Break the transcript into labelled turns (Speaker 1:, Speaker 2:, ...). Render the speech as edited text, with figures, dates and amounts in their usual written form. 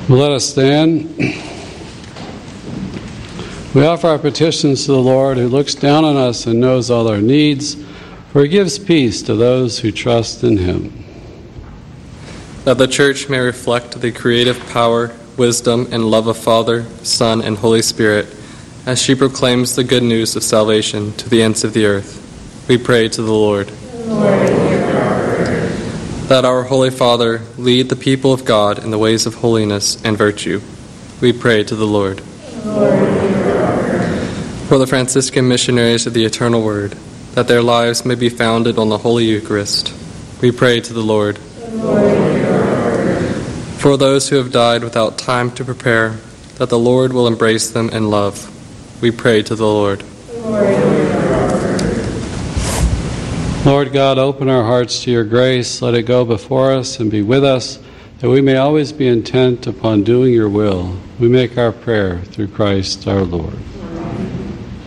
Speaker 1: Let us stand. We offer our petitions to the Lord, who looks down on us and knows all our needs, for he gives peace to those who trust in him.
Speaker 2: That the Church may reflect the creative power, wisdom, and love of Father, Son, and Holy Spirit, as she proclaims the good news of salvation to the ends of the earth. We pray to the Lord.
Speaker 3: Lord, hear our prayer.
Speaker 2: That our Holy Father lead the people of God in the ways of holiness and virtue. We pray to the Lord.
Speaker 3: Lord, hear our prayer.
Speaker 2: For the Franciscan missionaries of the Eternal Word, that their lives may be founded on the Holy Eucharist. We pray to the Lord.
Speaker 3: Lord, hear our prayer.
Speaker 2: For those who have died without time to prepare, that the Lord will embrace them in love. We pray to the Lord.
Speaker 3: Lord, hear our prayer.
Speaker 1: Lord God, open our hearts to your grace. Let it go before us and be with us, that we may always be intent upon doing your will. We make our prayer through Christ our Lord.